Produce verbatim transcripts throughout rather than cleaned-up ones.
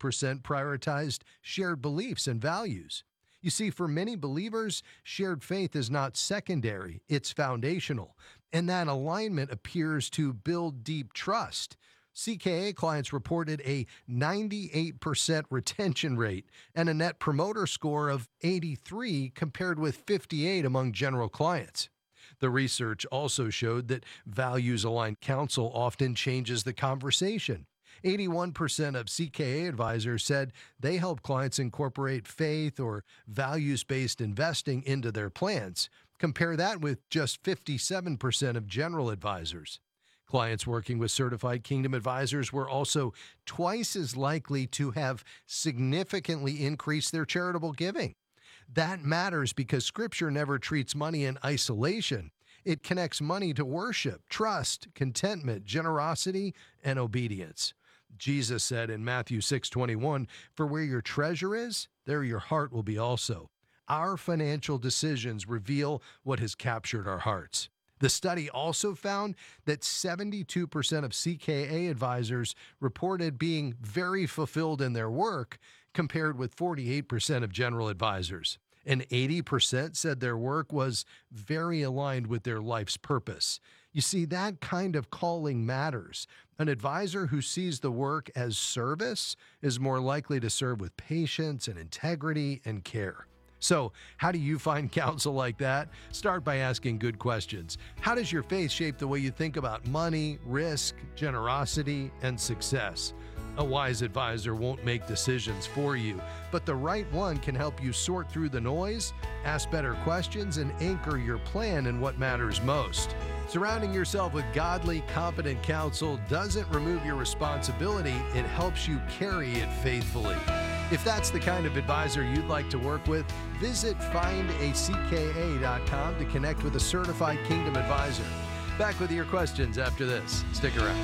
percent prioritized shared beliefs and values. You see, for many believers, shared faith is not secondary, it's foundational, and that alignment appears to build deep trust. C K A clients reported a ninety-eight percent retention rate and a net promoter score of eighty-three compared with fifty-eight among general clients. The research also showed that values-aligned counsel often changes the conversation. eighty-one percent of C K A advisors said they help clients incorporate faith or values-based investing into their plans. Compare that with just fifty-seven percent of general advisors. Clients working with certified Kingdom advisors were also twice as likely to have significantly increased their charitable giving. That matters because Scripture never treats money in isolation. It connects money to worship, trust, contentment, generosity, and obedience. Jesus said in Matthew six twenty-one, "For where your treasure is, there your heart will be also." Our financial decisions reveal what has captured our hearts. The study also found that seventy-two percent of C K A advisors reported being very fulfilled in their work, compared with forty-eight percent of general advisors. And eighty percent said their work was very aligned with their life's purpose. You see, that kind of calling matters. An advisor who sees the work as service is more likely to serve with patience and integrity and care. So, how do you find counsel like that? Start by asking good questions. How does your faith shape the way you think about money, risk, generosity, and success? A wise advisor won't make decisions for you, but the right one can help you sort through the noise, ask better questions, and anchor your plan in what matters most. Surrounding yourself with godly, competent counsel doesn't remove your responsibility, it helps you carry it faithfully. If that's the kind of advisor you'd like to work with, visit find a c k a dot com to connect with a certified Kingdom advisor. Back with your questions after this. Stick around.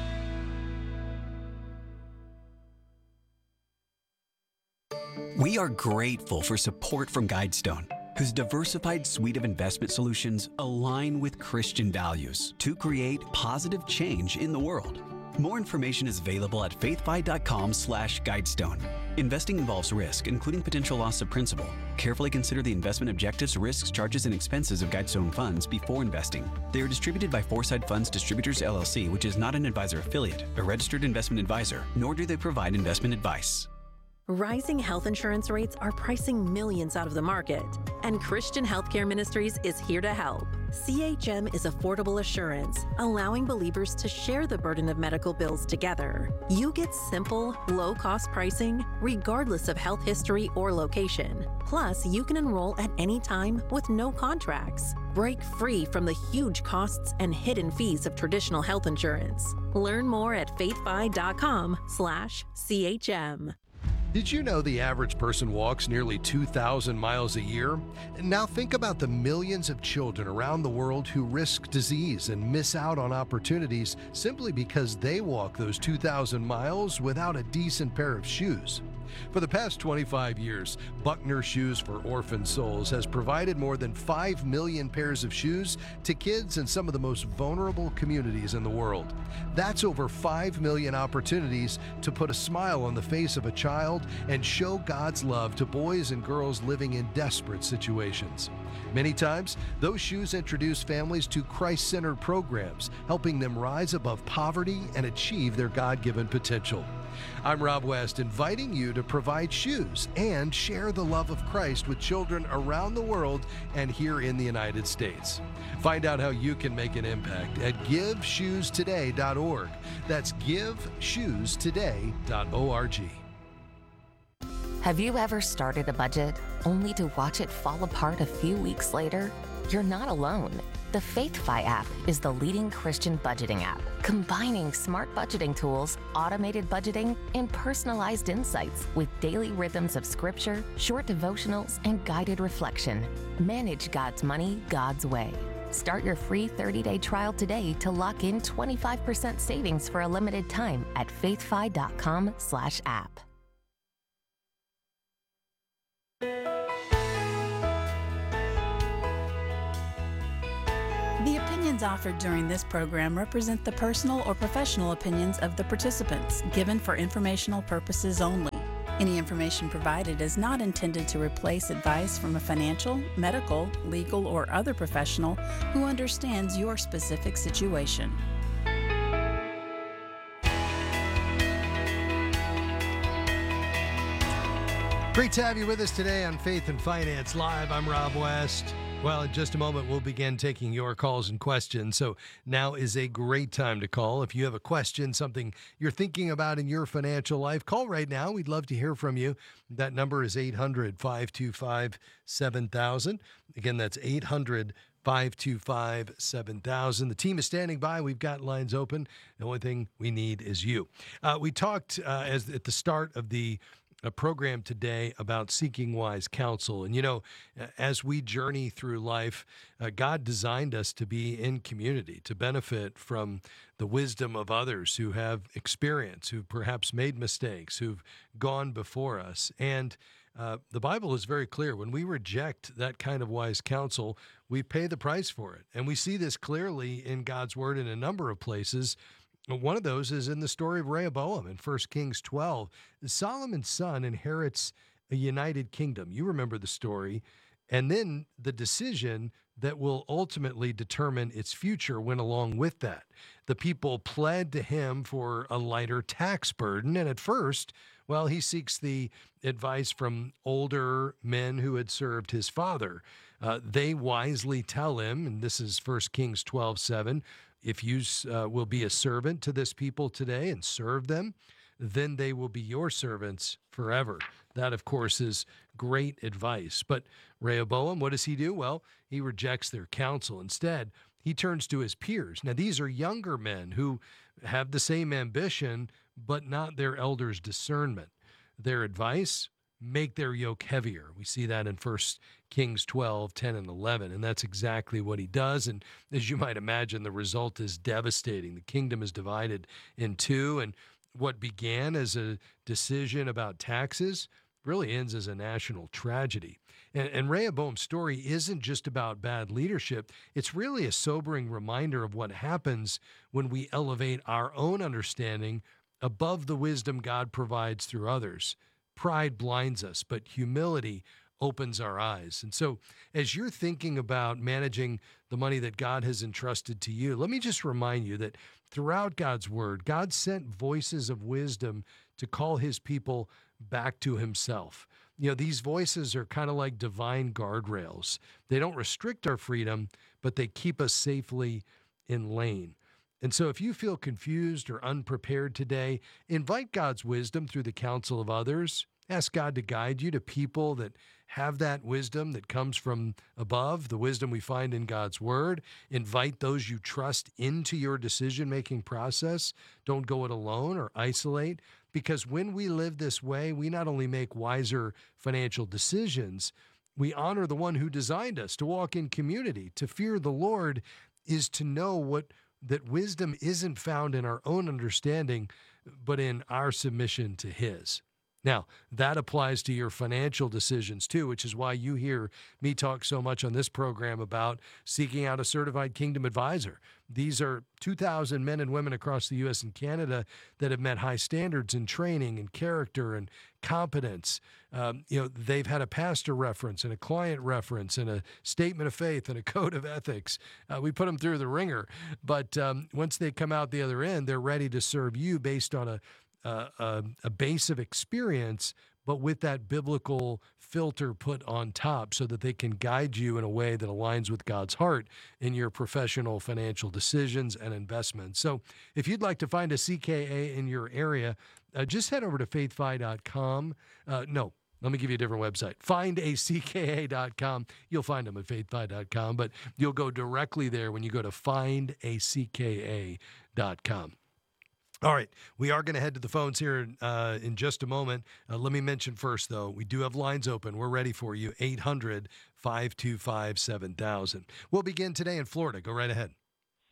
We are grateful for support from Guidestone, whose diversified suite of investment solutions align with Christian values to create positive change in the world. More information is available at faithfi.com slash guidestone. Investing involves risk, including potential loss of principal. Carefully consider the investment objectives, risks, charges, and expenses of Guidestone funds before investing. They are distributed by Foresight Funds Distributors, L L C, which is not an advisor affiliate, a registered investment advisor, nor do they provide investment advice. Rising health insurance rates are pricing millions out of the market, and Christian Healthcare Ministries is here to help. C H M is affordable assurance, allowing believers to share the burden of medical bills together. You get simple, low-cost pricing, regardless of health history or location. Plus, you can enroll at any time with no contracts. Break free from the huge costs and hidden fees of traditional health insurance. Learn more at faithfi.com slash CHM. Did you know the average person walks nearly two thousand miles a year? Now think about the millions of children around the world who risk disease and miss out on opportunities simply because they walk those two thousand miles without a decent pair of shoes. For the past twenty-five years, Buckner Shoes for Orphan Souls has provided more than five million pairs of shoes to kids in some of the most vulnerable communities in the world. That's over five million opportunities to put a smile on the face of a child and show God's love to boys and girls living in desperate situations. Many times, those shoes introduce families to Christ-centered programs, helping them rise above poverty and achieve their God-given potential. I'm Rob West, inviting you to provide shoes and share the love of Christ with children around the world and here in the United States. Find out how you can make an impact at give shoes today dot org. That's give shoes today dot org. Have you ever started a budget only to watch it fall apart a few weeks later? You're not alone. The FaithFi app is the leading Christian budgeting app, combining smart budgeting tools, automated budgeting, and personalized insights with daily rhythms of scripture, short devotionals, and guided reflection. Manage God's money God's way. Start your free thirty-day trial today to lock in twenty-five percent savings for a limited time at faithfi.com slash app. The opinions offered during this program represent the personal or professional opinions of the participants, given for informational purposes only. Any information provided is not intended to replace advice from a financial, medical, legal, or other professional who understands your specific situation. Great to have you with us today on Faith and Finance Live. I'm Rob West. Well, in just a moment, we'll begin taking your calls and questions. So now is a great time to call. If you have a question, something you're thinking about in your financial life, call right now. We'd love to hear from you. That number is eight hundred, five two five, seven thousand. Again, that's eight hundred, five two five, seven thousand. The team is standing by. We've got lines open. The only thing we need is you. Uh, we talked uh, as at the start of the a program today about seeking wise counsel. And, you know, as we journey through life, uh, God designed us to be in community, to benefit from the wisdom of others who have experience, who perhaps made mistakes, who've gone before us. And uh, the Bible is very clear. When we reject that kind of wise counsel, we pay the price for it. And we see this clearly in God's word in a number of places. One of those is in the story of Rehoboam in First Kings twelve. Solomon's son inherits a united kingdom. You remember the story. And then the decision that will ultimately determine its future went along with that. The people pled to him for a lighter tax burden. And at first, well, he seeks the advice from older men who had served his father. Uh, they wisely tell him, and this is First Kings twelve seven, if you uh, will be a servant to this people today and serve them, then they will be your servants forever. That, of course, is great advice. But Rehoboam, what does he do? Well, he rejects their counsel. Instead, he turns to his peers. Now, these are younger men who have the same ambition, but not their elders' discernment. Their advice, make their yoke heavier. We see that in First Kings twelve, ten, and eleven, and that's exactly what he does. And as you might imagine, the result is devastating. The kingdom is divided in two, and what began as a decision about taxes really ends as a national tragedy. And, and Rehoboam's story isn't just about bad leadership. It's really a sobering reminder of what happens when we elevate our own understanding above the wisdom God provides through others. Pride blinds us, but humility opens our eyes. And so as you're thinking about managing the money that God has entrusted to you, let me just remind you that throughout God's word, God sent voices of wisdom to call his people back to himself. You know, these voices are kind of like divine guardrails. They don't restrict our freedom, but they keep us safely in lane. And so if you feel confused or unprepared today, invite God's wisdom through the counsel of others. Ask God to guide you to people that have that wisdom that comes from above, the wisdom we find in God's word. Invite those you trust into your decision-making process. Don't go it alone or isolate, because when we live this way, we not only make wiser financial decisions, we honor the one who designed us to walk in community. To fear the Lord is to know what that wisdom isn't found in our own understanding, but in our submission to his. Now, that applies to your financial decisions too, which is why you hear me talk so much on this program about seeking out a certified Kingdom advisor. These are two thousand men and women across the U S and Canada that have met high standards in training and character and competence. Um, you know, they've had a pastor reference and a client reference and a statement of faith and a code of ethics. Uh, we put them through the ringer, but um, once they come out the other end, they're ready to serve you based on a Uh, a, a base of experience, but with that biblical filter put on top so that they can guide you in a way that aligns with God's heart in your professional financial decisions and investments. So if you'd like to find a C K A in your area, uh, just head over to faith fi dot com. Uh, no, let me give you a different website, find a c k a dot com. You'll find them at faith fi dot com, but you'll go directly there when you go to find a c k a dot com. All right, we are going to head to the phones here uh, in just a moment. Uh, let me mention first, though, we do have lines open. We're ready for you, eight hundred, five two five, seven thousand. We'll begin today in Florida. Go right ahead.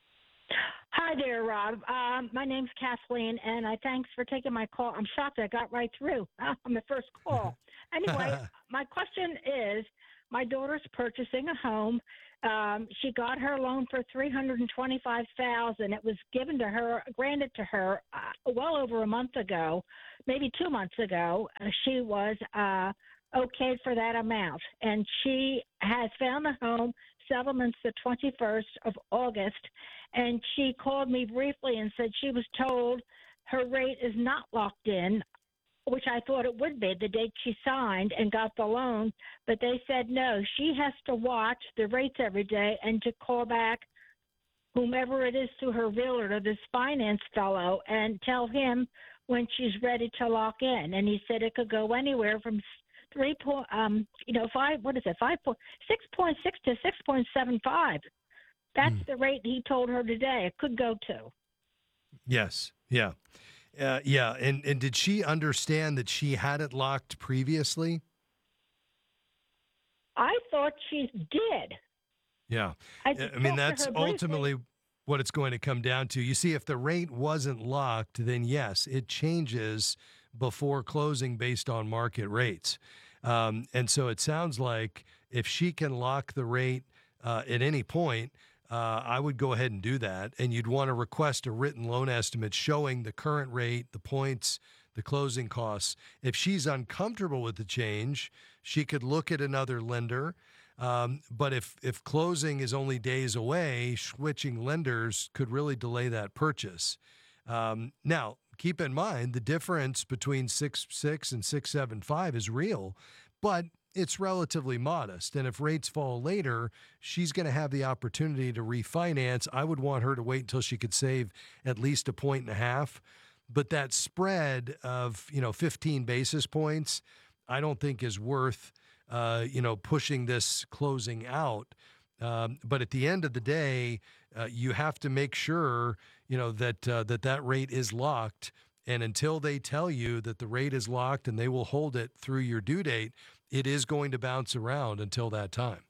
Hi there, Rob. Um, my name's Kathleen, and I thanks for taking my call. I'm shocked I got right through on the first call. Anyway, my question is, my daughter's purchasing a home, Um, she got her loan for three hundred twenty-five thousand dollars. It was given to her, granted to her, uh, well over a month ago, maybe two months ago. Uh, she was uh, okayed for that amount, and she has found a home. Settlement's the twenty-first of August, and she called me briefly and said she was told her rate is not locked in, which I thought it would be the date she signed and got the loan, but they said no, she has to watch the rates every day and to call back whomever it is, to her realtor, to this finance fellow, and tell him when she's ready to lock in. And he said it could go anywhere from three point, um, you know, five, what is it, five point, six point six to six point seven five. That's mm. the rate he told her today. It could go to. Yes. Yeah. Uh, yeah, and, and did she understand that she had it locked previously? I thought she did. Yeah. I, I mean, that's ultimately what it's going to come down to. You see, if the rate wasn't locked, then yes, it changes before closing based on market rates. Um, and so it sounds like if she can lock the rate uh, at any point, Uh, I would go ahead and do that, and you'd want to request a written loan estimate showing the current rate, the points, the closing costs. If she's uncomfortable with the change, she could look at another lender. Um, but if if closing is only days away, switching lenders could really delay that purchase. Um, now, keep in mind the difference between six point six and six point seven five is real, but it's relatively modest. And if rates fall later, she's going to have the opportunity to refinance. I would want her to wait until she could save at least a point and a half. But that spread of, you know, fifteen basis points, I don't think is worth, uh, you know, pushing this closing out. Um, but at the end of the day, uh, you have to make sure, you know, that uh, that that rate is locked. And until they tell you that the rate is locked and they will hold it through your due date, it is going to bounce around until that time.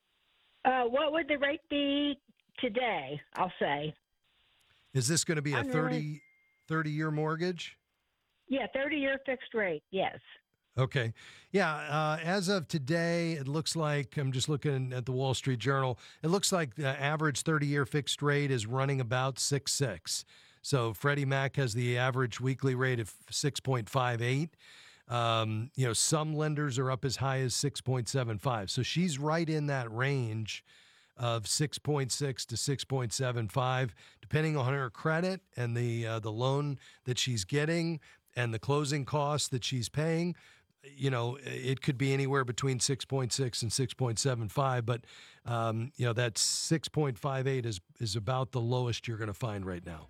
Uh, what would the rate be today, I'll say? Is this going to be a thirty, thirty-year mortgage? Yeah, thirty-year fixed rate, yes. Okay. Yeah, uh, as of today, it looks like, I'm just looking at the Wall Street Journal, it looks like the average thirty-year fixed rate is running about six point six. So Freddie Mac has the average weekly rate of six point five eight. Um, you know, some lenders are up as high as six point seven five. So she's right in that range of six point six to six point seven five, depending on her credit and the uh, the loan that she's getting and the closing costs that she's paying. You know, it could be anywhere between six point six and six point seven five, but um, you know, that six point five eight is is about the lowest you're going to find right now.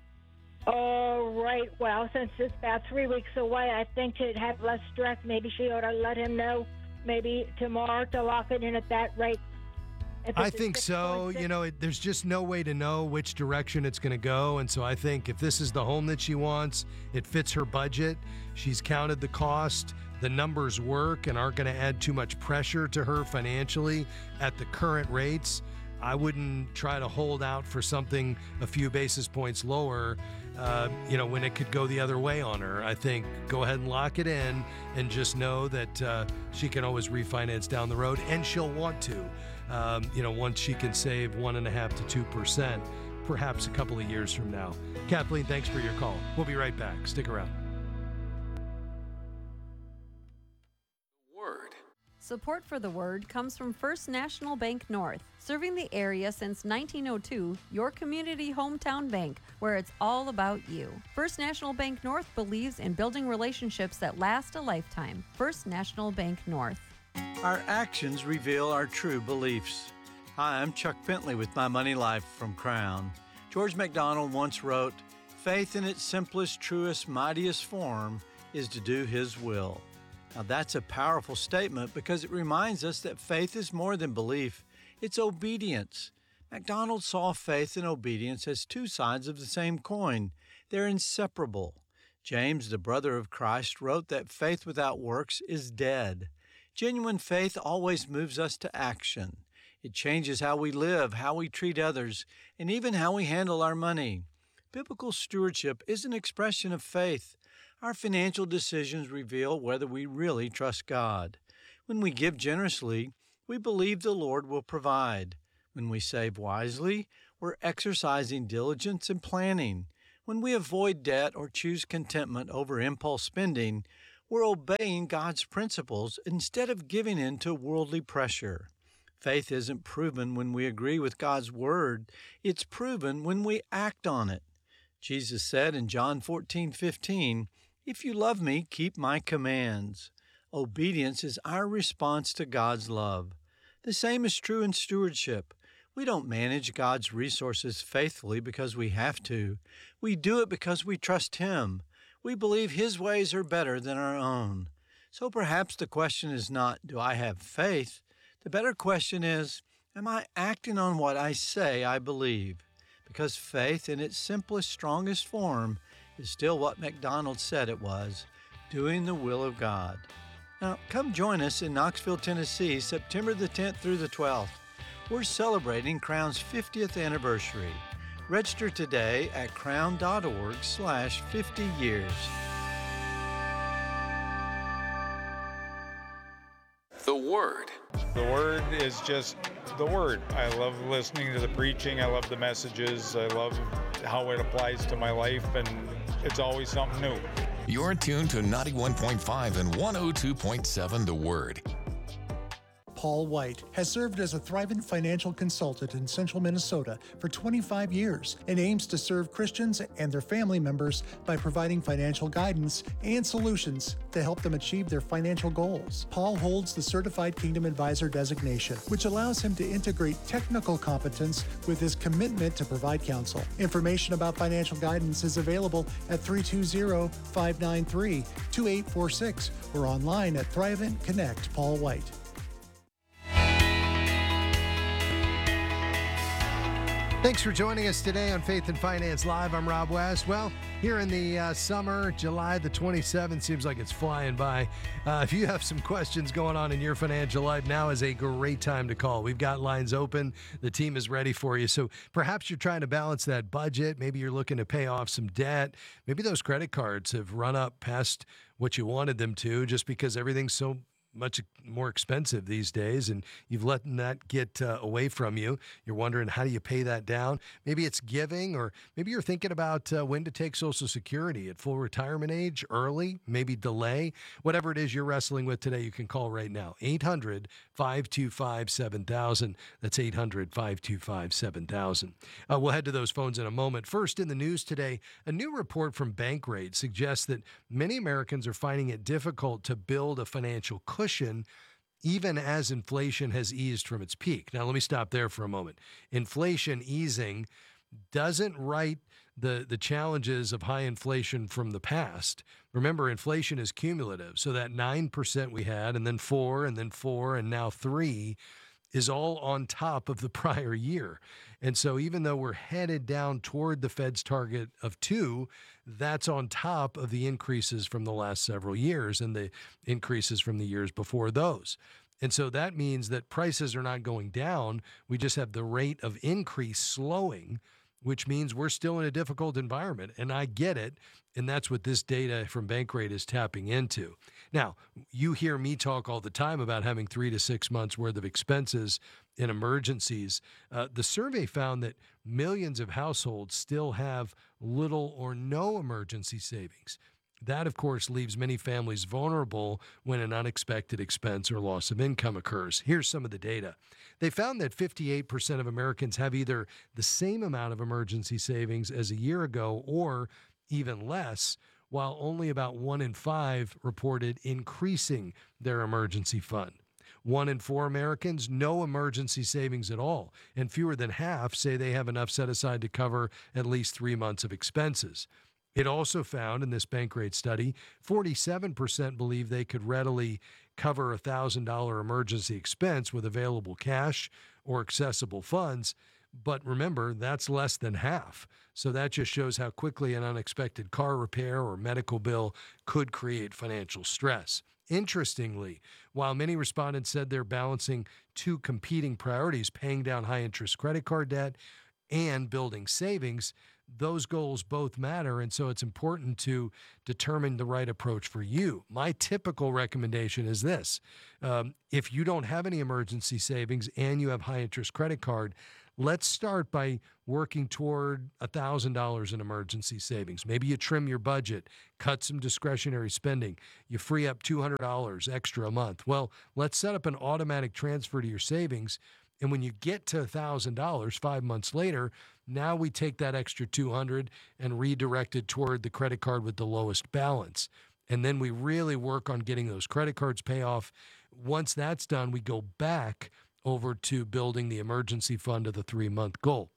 All right. Well, since it's about three weeks away, I think to have less stress, maybe she ought to let him know maybe tomorrow to lock it in at that rate. I think so. You know, it, there's just no way to know which direction it's going to go. And so I think if this is the home that she wants, it fits her budget, she's counted the cost, the numbers work and aren't going to add too much pressure to her financially at the current rates, I wouldn't try to hold out for something a few basis points lower, uh, you know, when it could go the other way on her. I think go ahead and lock it in and just know that uh, she can always refinance down the road, and she'll want to, um, you know, once she can save one and a half to two percent, perhaps a couple of years from now. Kathleen, thanks for your call. We'll be right back. Stick around. Support for The Word comes from First National Bank North, serving the area since nineteen oh two, your community hometown bank, where it's all about you. First National Bank North believes in building relationships that last a lifetime. First National Bank North. Our actions reveal our true beliefs. Hi, I'm Chuck Bentley with My Money Life from Crown. George MacDonald once wrote, "Faith in its simplest, truest, mightiest form is to do His will." Now that's a powerful statement because it reminds us that faith is more than belief, it's obedience. MacDonald saw faith and obedience as two sides of the same coin. They're inseparable. James, the brother of Christ, wrote that faith without works is dead. Genuine faith always moves us to action. It changes how we live, how we treat others, and even how we handle our money. Biblical stewardship is an expression of faith. Our financial decisions reveal whether we really trust God. When we give generously, we believe the Lord will provide. When we save wisely, we're exercising diligence and planning. When we avoid debt or choose contentment over impulse spending, we're obeying God's principles instead of giving in to worldly pressure. Faith isn't proven when we agree with God's word. It's proven when we act on it. Jesus said in John fourteen fifteen, "If you love me, keep my commands." Obedience is our response to God's love. The same is true in stewardship. We don't manage God's resources faithfully because we have to. We do it because we trust Him. We believe His ways are better than our own. So perhaps the question is not, do I have faith? The better question is, am I acting on what I say I believe? Because faith in its simplest, strongest form is still what MacDonald said it was, doing the will of God. Now, come join us in Knoxville, Tennessee, September the tenth through the twelfth. We're celebrating Crown's fiftieth anniversary. Register today at crown.org slash 50 years. The Word. The Word is just the Word. I love listening to the preaching. I love the messages. I love how it applies to my life, and it's always something new. You're tuned to ninety-one point five and one oh two point seven The Word. Paul White has served as a Thrivent financial consultant in central Minnesota for twenty-five years and aims to serve Christians and their family members by providing financial guidance and solutions to help them achieve their financial goals. Paul holds the Certified Kingdom Advisor designation, which allows him to integrate technical competence with his commitment to provide counsel. Information about financial guidance is available at three two zero, five nine three, two eight four six or online at Thrivent Connect Paul White. Thanks for joining us today on Faith and Finance Live. I'm Rob West. Well, here in the uh, summer, July the twenty-seventh, seems like it's flying by. Uh, if you have some questions going on in your financial life, now is a great time to call. We've got lines open. The team is ready for you. So perhaps you're trying to balance that budget. Maybe you're looking to pay off some debt. Maybe those credit cards have run up past what you wanted them to just because everything's so much more expensive these days, and you've let that get uh, away from you. You're wondering, how do you pay that down? Maybe it's giving, or maybe you're thinking about uh, when to take Social Security at full retirement age, early, maybe delay. Whatever it is you're wrestling with today, you can call right now, eight hundred, five two five, seven thousand. That's eight hundred, five two five, seven thousand. Uh, we'll head to those phones in a moment. First, in the news today, a new report from Bankrate suggests that many Americans are finding it difficult to build a financial cushion even as inflation has eased from its peak. Now, let me stop there for a moment. Inflation easing doesn't right the, the challenges of high inflation from the past. Remember, inflation is cumulative. So that nine percent we had, and then four, and then four, and now three, is all on top of the prior year. And so even though we're headed down toward the Fed's target of two, that's on top of the increases from the last several years and the increases from the years before those. And so that means that prices are not going down. We just have the rate of increase slowing, which means we're still in a difficult environment. And I get it. And that's what this data from Bankrate is tapping into. Now, you hear me talk all the time about having three to six months worth of expenses in emergencies. Uh, the survey found that millions of households still have little or no emergency savings. That, of course, leaves many families vulnerable when an unexpected expense or loss of income occurs. Here's some of the data. They found that fifty-eight percent of Americans have either the same amount of emergency savings as a year ago or even less, while only about one in five reported increasing their emergency fund. One in four Americans, no emergency savings at all, and fewer than half say they have enough set aside to cover at least three months of expenses. It also found in this Bankrate study, forty-seven percent believe they could readily cover a one thousand dollars emergency expense with available cash or accessible funds. But remember, that's less than half. So that just shows how quickly an unexpected car repair or medical bill could create financial stress. Interestingly, while many respondents said they're balancing two competing priorities, paying down high-interest credit card debt and building savings, those goals both matter. And so it's important to determine the right approach for you. My typical recommendation is this. Um, if you don't have any emergency savings and you have high interest credit card, let's start by working toward one thousand dollars in emergency savings. Maybe you trim your budget, cut some discretionary spending. You free up two hundred dollars extra a month. Well, let's set up an automatic transfer to your savings. And when you get to one thousand dollars five months later, now we take that extra two hundred dollars and redirect it toward the credit card with the lowest balance. And then we really work on getting those credit cards pay off. Once that's done, we go back over to building the emergency fund to the three-month goal,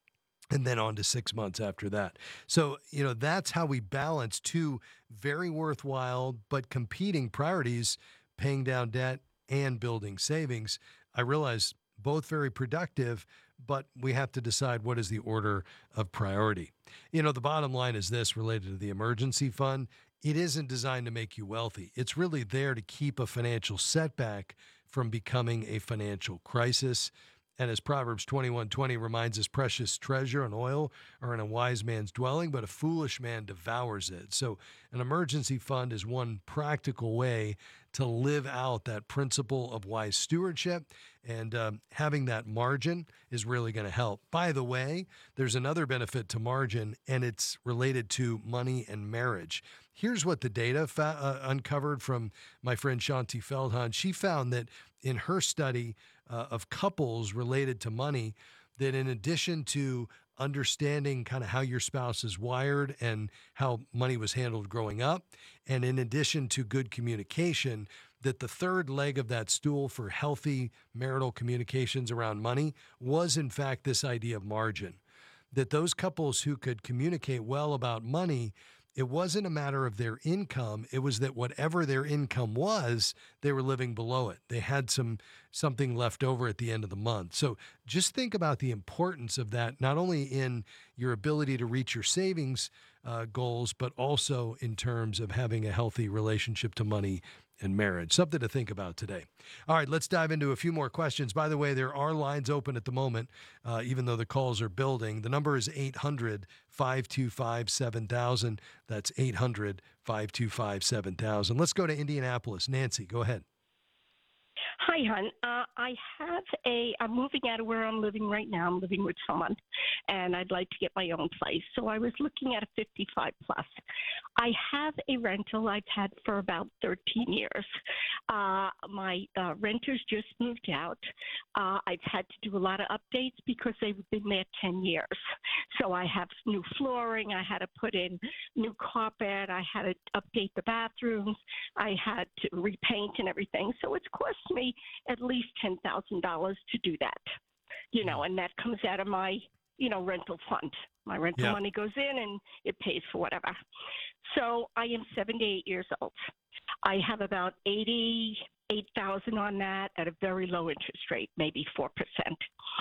and then on to six months after that. So, you know, that's how we balance two very worthwhile but competing priorities, paying down debt and building savings. I realize both very productive, but we have to decide what is the order of priority. You know, the bottom line is this related to the emergency fund. It isn't designed to make you wealthy. It's really there to keep a financial setback from becoming a financial crisis. And as Proverbs twenty-one twenty reminds us, precious treasure and oil are in a wise man's dwelling, but a foolish man devours it. So an emergency fund is one practical way to live out that principle of wise stewardship, and um, having that margin is really going to help. By the way, there's another benefit to margin, and it's related to money and marriage. Here's what the data fa- uh, uncovered from my friend Shanti Feldhan. She found that in her study uh, of couples related to money, that in addition to understanding kind of how your spouse is wired and how money was handled growing up, and in addition to good communication, that the third leg of that stool for healthy marital communications around money was, in fact, this idea of margin. That those couples who could communicate well about money, it wasn't a matter of their income. It was that whatever their income was, they were living below it. They had some something left over at the end of the month. So just think about the importance of that, not only in your ability to reach your savings uh, goals, but also in terms of having a healthy relationship to money and marriage. Something to think about today. All right, let's dive into a few more questions. By the way, there are lines open at the moment, uh, even though the calls are building. The number is eight hundred, five two five, seven thousand. That's eight hundred, five two five, seven thousand. Let's go to Indianapolis. Nancy, go ahead. Hi, hon. Uh, I have a, I'm moving out of where I'm living right now. I'm living with someone, and I'd like to get my own place. So I was looking at a fifty-five plus. I have a rental I've had for about thirteen years. Uh, my uh, renters just moved out. Uh, I've had to do a lot of updates because they've been there ten years. So I have new flooring. I had to put in new carpet. I had to update the bathrooms. I had to repaint and everything. So it's cost me at least ten thousand dollars to do that, you know, and that comes out of my, you know, rental fund. My rental yeah. money goes in and it pays for whatever. So I am seventy-eight years old. I have about eighty-eight thousand on that at a very low interest rate, maybe four percent.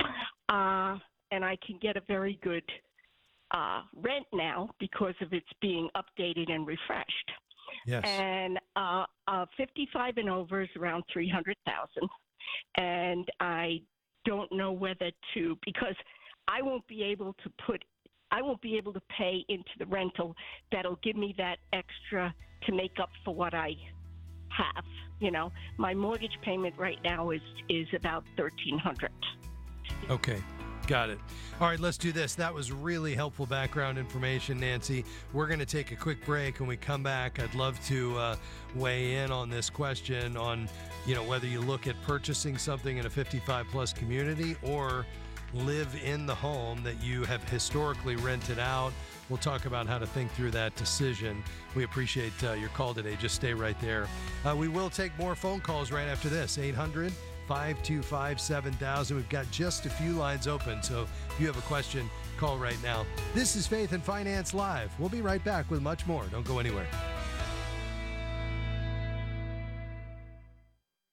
Uh, and I can get a very good uh, rent now because of its being updated and refreshed. Yes. And uh, uh, fifty-five and over is around three hundred thousand. And I don't know whether to, because I won't be able to put, I won't be able to pay into the rental that'll give me that extra to make up for what I have. You know, my mortgage payment right now is, is about thirteen hundred. Okay. Got it. All right, let's do this. That was really helpful background information, Nancy. We're going to take a quick break. When we come back, I'd love to uh, weigh in on this question on, you know, whether you look at purchasing something in a fifty-five plus community or live in the home that you have historically rented out. We'll talk about how to think through that decision. We appreciate uh, your call today. Just stay right there. Uh, we will take more phone calls right after this. eight hundred, five two five, seven thousand. We've got just a few lines open, so if you have a question, call right now. This is Faith and Finance Live. We'll be right back with much more. Don't go anywhere.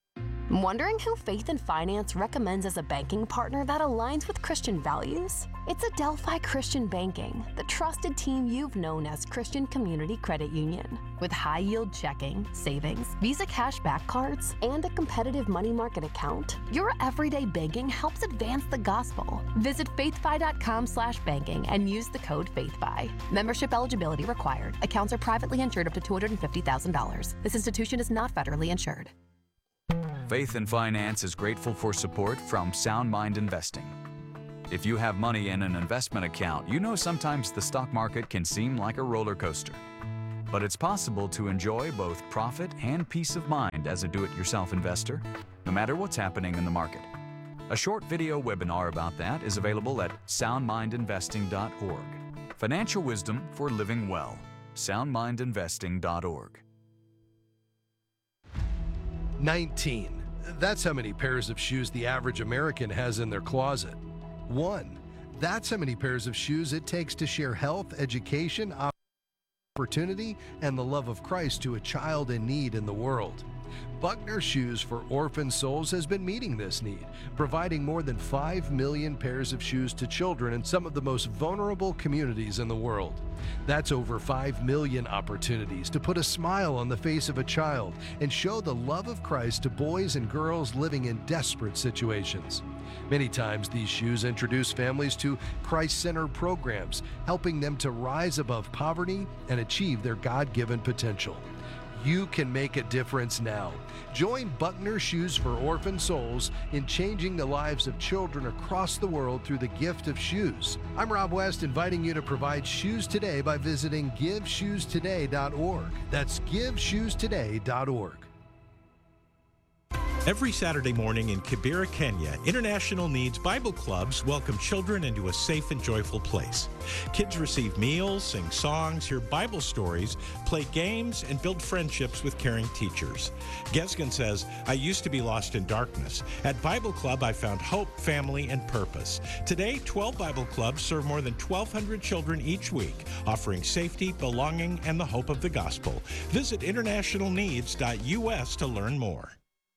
Wondering who Faith and Finance recommends as a banking partner that aligns with Christian values? It's Adelphi Christian Banking, the trusted team you've known as Christian Community Credit Union. With high-yield checking, savings, Visa cashback cards, and a competitive money market account, your everyday banking helps advance the gospel. Visit faithfi.com slash banking and use the code FAITHFI. Membership eligibility required. Accounts are privately insured up to two hundred fifty thousand dollars. This institution is not federally insured. Faith and Finance is grateful for support from Sound Mind Investing. If you have money in an investment account, you know sometimes the stock market can seem like a roller coaster. But it's possible to enjoy both profit and peace of mind as a do-it-yourself investor, no matter what's happening in the market. A short video webinar about that is available at sound mind investing dot org. Financial wisdom for living well. sound mind investing dot org. nineteen. That's how many pairs of shoes the average American has in their closet. One. That's how many pairs of shoes it takes to share health, education, opportunity, and the love of Christ to a child in need in the world. Buckner Shoes for Orphan Souls has been meeting this need, providing more than five million pairs of shoes to children in some of the most vulnerable communities in the world. That's over five million opportunities to put a smile on the face of a child and show the love of Christ to boys and girls living in desperate situations. Many times these shoes introduce families to Christ-centered programs, helping them to rise above poverty and achieve their God-given potential. You can make a difference now. Join Buckner Shoes for Orphan Souls in changing the lives of children across the world through the gift of shoes. I'm Rob West, inviting you to provide shoes today by visiting give shoes today dot org. That's give shoes today dot org. Every Saturday morning in Kibera, Kenya, International Needs Bible Clubs welcome children into a safe and joyful place. Kids receive meals, sing songs, hear Bible stories, play games, and build friendships with caring teachers. Gesgen says, I used to be lost in darkness. At Bible Club, I found hope, family, and purpose. Today, twelve Bible Clubs serve more than twelve hundred children each week, offering safety, belonging, and the hope of the gospel. Visit international needs dot U S to learn more.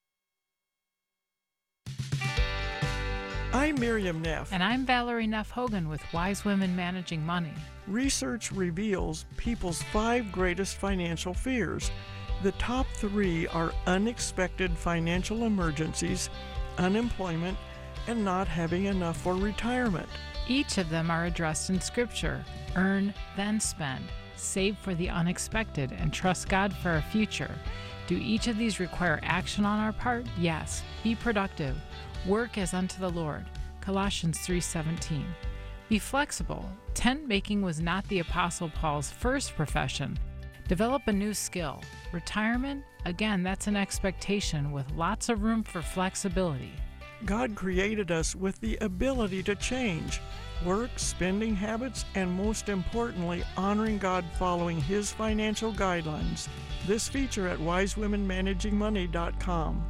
I'm Miriam Neff. And I'm Valerie Neff Hogan with Wise Women Managing Money. Research reveals people's five greatest financial fears. The top three are unexpected financial emergencies, unemployment, and not having enough for retirement. Each of them are addressed in Scripture. Earn, then spend. Save for the unexpected and trust God for our future. Do each of these require action on our part? Yes. Be productive. Work as unto the Lord. Colossians three seventeen. Be flexible. Tent making was not the Apostle Paul's first profession. Develop a new skill. Retirement? Again, that's an expectation with lots of room for flexibility. God created us with the ability to change. Work, spending habits, and most importantly, honoring God following His financial guidelines. This feature at wise women managing money dot com.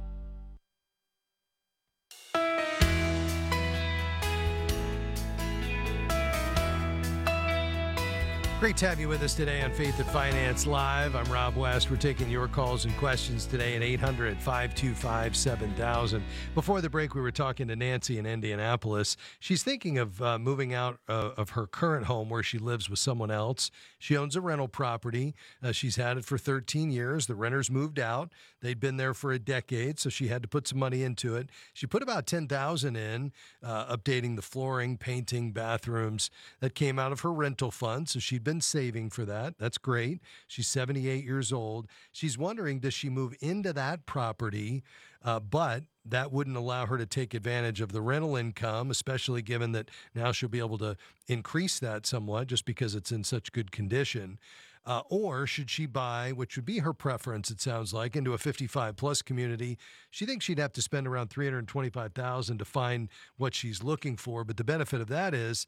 Great to have you with us today on Faith and Finance Live. I'm Rob West. We're taking your calls and questions today at eight hundred, five two five, seven thousand. Before the break, we were talking to Nancy in Indianapolis. She's thinking of uh, moving out uh, of her current home where she lives with someone else. She owns a rental property. Uh, she's had it for thirteen years. The renters moved out. They'd been there for a decade, so she had to put some money into it. She put about ten thousand dollars in, uh, updating the flooring, painting, bathrooms. That came out of her rental fund, so she'd been saving for that. That's great. She's seventy-eight years old. She's wondering, does she move into that property, uh, but that wouldn't allow her to take advantage of the rental income, especially given that now she'll be able to increase that somewhat just because it's in such good condition. Uh, or should she buy, which would be her preference, it sounds like, into a fifty-five plus community? She thinks she'd have to spend around three hundred twenty-five thousand dollars to find what she's looking for. But the benefit of that is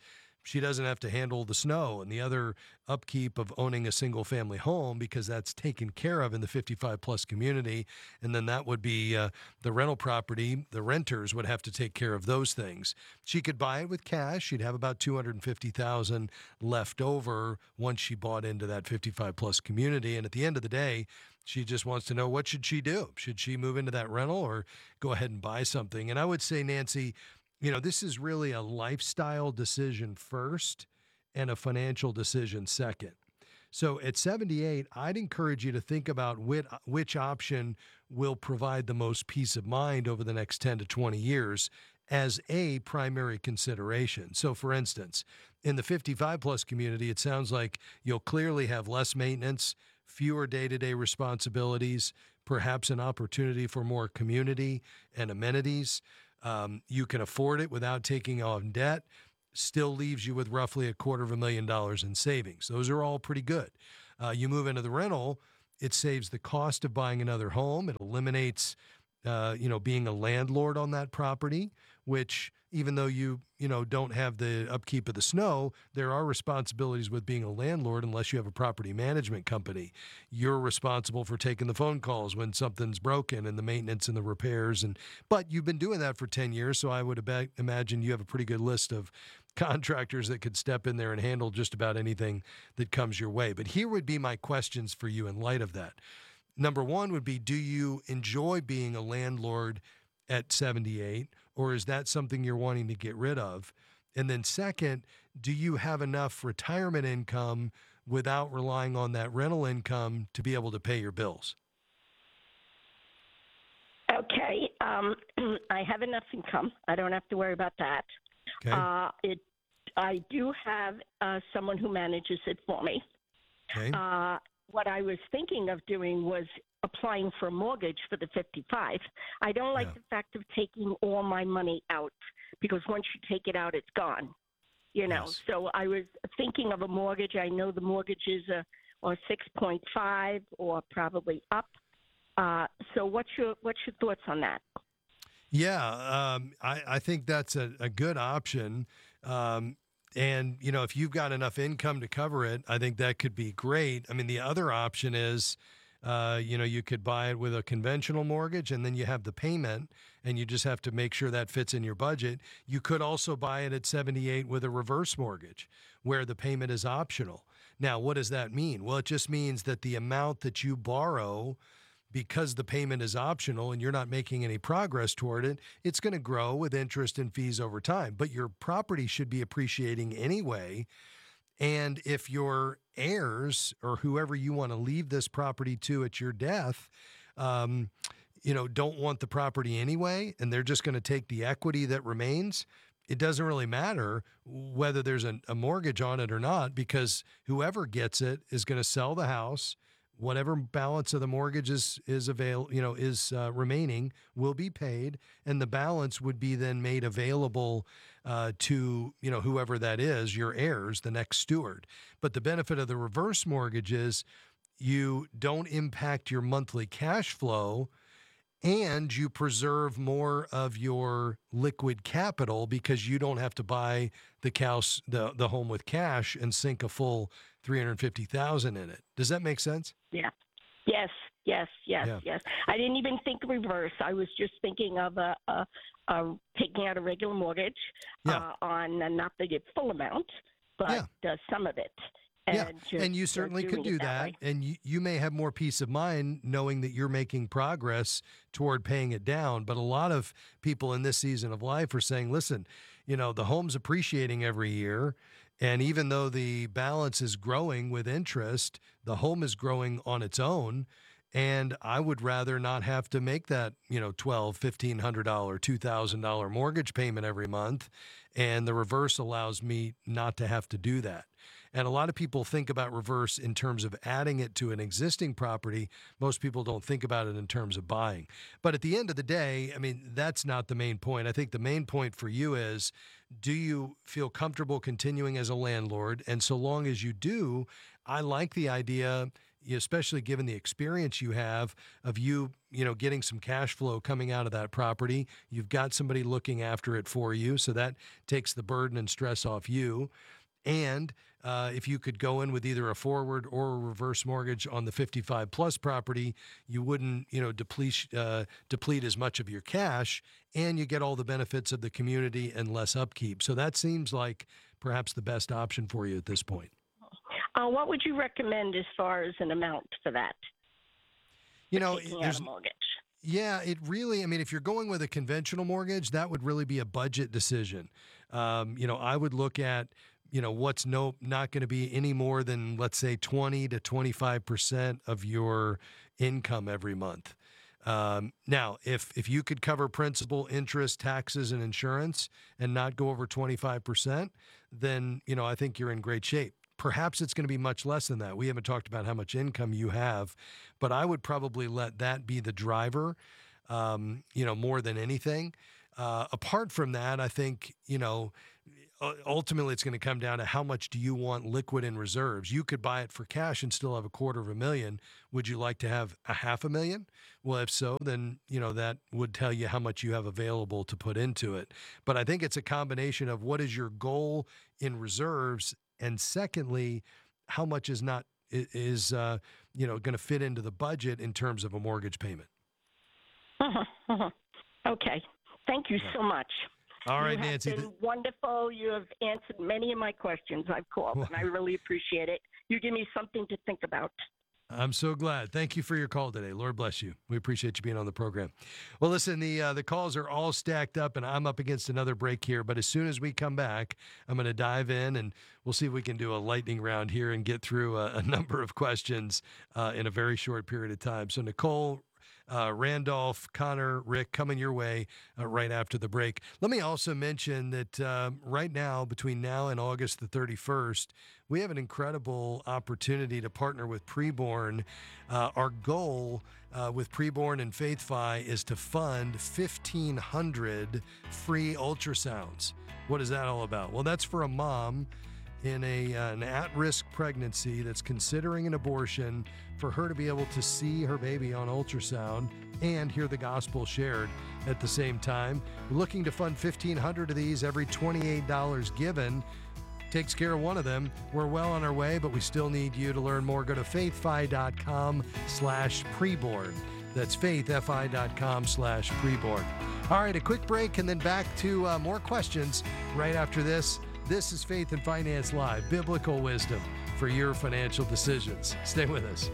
she doesn't have to handle the snow and the other upkeep of owning a single family home because that's taken care of in the fifty-five plus community. And then that would be uh, the rental property. The renters would have to take care of those things. She could buy it with cash. She'd have about two hundred fifty thousand dollars left over once she bought into that fifty-five plus community. And at the end of the day, she just wants to know, what should she do? Should she move into that rental or go ahead and buy something? And I would say, Nancy, you know, this is really a lifestyle decision first and a financial decision second. So at seventy-eight, I'd encourage you to think about which, which option will provide the most peace of mind over the next ten to twenty years as a primary consideration. So for instance, in the fifty-five plus community, it sounds like you'll clearly have less maintenance, fewer day-to-day responsibilities, perhaps an opportunity for more community and amenities. Um, you can afford it without taking on debt. Still leaves you with roughly a quarter of a million dollars in savings. Those are all pretty good. Uh, you move into the rental, it saves the cost of buying another home. It eliminates, uh, you know, being a landlord on that property, which even though you, you know, don't have the upkeep of the snow, there are responsibilities with being a landlord unless you have a property management company. You're responsible for taking the phone calls when something's broken and the maintenance and the repairs. And but you've been doing that for ten years, so I would ab- imagine you have a pretty good list of contractors that could step in there and handle just about anything that comes your way. But here would be my questions for you in light of that. Number one would be, do you enjoy being a landlord at seventy-eight, or is that something you're wanting to get rid of? And then second, do you have enough retirement income without relying on that rental income to be able to pay your bills? Okay. Um, I have enough income. I don't have to worry about that. Okay. Uh, it, I do have uh, someone who manages it for me. Okay. Uh, what I was thinking of doing was applying for a mortgage for the fifty-five. I don't like Yeah. the fact of taking all my money out because once you take it out, it's gone. You know, Yes. so I was thinking of a mortgage. I know the mortgages are, are six point five or probably up. Uh, so what's your what's your thoughts on that? Yeah, um, I, I think that's a, a good option. Um, and, you know, if you've got enough income to cover it, I think that could be great. I mean, the other option is, uh, you know, you could buy it with a conventional mortgage and then you have the payment and you just have to make sure that fits in your budget. You could also buy it at seventy-eight with a reverse mortgage where the payment is optional. Now, what does that mean? Well, it just means that the amount that you borrow, because the payment is optional and you're not making any progress toward it, it's going to grow with interest and fees over time. But your property should be appreciating anyway. And if your heirs or whoever you want to leave this property to at your death, um, you know, don't want the property anyway, and they're just going to take the equity that remains, it doesn't really matter whether there's a, a mortgage on it or not, because whoever gets it is going to sell the house. Whatever balance of the mortgage is, is avail, you know, is uh, remaining will be paid, and the balance would be then made available uh, to, you know, whoever that is, your heirs, the next steward. But the benefit of the reverse mortgage is you don't impact your monthly cash flow, and you preserve more of your liquid capital because you don't have to buy the house, the the home with cash and sink a full three hundred fifty thousand dollars in it. Does that make sense? Yeah. Yes, yes, yes, Yeah. yes. I didn't even think reverse. I was just thinking of a, a, a taking out a regular mortgage Yeah. uh, on uh, not the full amount, but uh, some of it. And Yeah, just, and you uh, certainly doing could do it that, way. and you, you may have more peace of mind knowing that you're making progress toward paying it down. But a lot of people in this season of life are saying, listen, you know, the home's appreciating every year, and even though the balance is growing with interest, the home is growing on its own, and I would rather not have to make that, you know, twelve, fifteen hundred dollars, two thousand dollars mortgage payment every month, and the reverse allows me not to have to do that. And a lot of people think about reverse in terms of adding it to an existing property. Most people don't think about it in terms of buying. But at the end of the day, I mean, that's not the main point. I think the main point for you is, do you feel comfortable continuing as a landlord? And so long as you do, I like the idea, especially given the experience you have of you, you know, getting some cash flow coming out of that property. You've got somebody looking after it for you, so that takes the burden and stress off you. And uh, if you could go in with either a forward or a reverse mortgage on the fifty-five plus property, you wouldn't, you know, deplete uh, deplete as much of your cash, and you get all the benefits of the community and less upkeep. So that seems like perhaps the best option for you at this point. Uh, what would you recommend as far as an amount for that? You know, Taking out there's a mortgage. Yeah, it really, I mean, if you're going with a conventional mortgage, that would really be a budget decision. Um, you know, I would look at, you know, what's no not going to be any more than, let's say, twenty to twenty-five percent of your income every month. Um, now, if if you could cover principal, interest, taxes, and insurance and not go over twenty-five percent, then, you know, I think you're in great shape. Perhaps it's going to be much less than that. We haven't talked about how much income you have, but I would probably let that be the driver, um, you know, more than anything. Uh, apart from that, I think, you know, ultimately it's going to come down to how much do you want liquid in reserves. You could buy it for cash and still have a quarter of a million. Would you like to have a half a million? Well, if so, then, you know, that would tell you how much you have available to put into it. But I think it's a combination of what is your goal in reserves, and secondly, how much is not is uh, you know, going to fit into the budget in terms of a mortgage payment. Uh-huh, uh-huh. Okay. Thank you so much. All right, you Nancy. Have been wonderful. You have answered many of my questions I've called, and I really appreciate it. You give me something to think about. I'm so glad. Thank you for your call today. Lord bless you. We appreciate you being on the program. Well, listen, the uh, the calls are all stacked up, and I'm up against another break here. But as soon as we come back, I'm going to dive in, and we'll see if we can do a lightning round here and get through a, a number of questions uh, in a very short period of time. So, Nicole, Uh, Randolph, Connor, Rick, coming your way uh, right after the break. Let me also mention that uh, right now, between now and August the thirty-first, we have an incredible opportunity to partner with Preborn. Uh, our goal uh, with Preborn and FaithFi is to fund fifteen hundred free ultrasounds. What is that all about? Well, that's for a mom in a uh, an at-risk pregnancy that's considering an abortion, for her to be able to see her baby on ultrasound and hear the gospel shared at the same time. We're looking to fund fifteen hundred of these. Every twenty-eight dollars given takes care of one of them. We're well on our way, but we still need you to learn more. Go to faithfi.com slash preborn. That's faithfi.com slash preborn. All right, a quick break and then back to uh, more questions right after this. This is Faith and Finance Live, biblical wisdom for your financial decisions. Stay with us.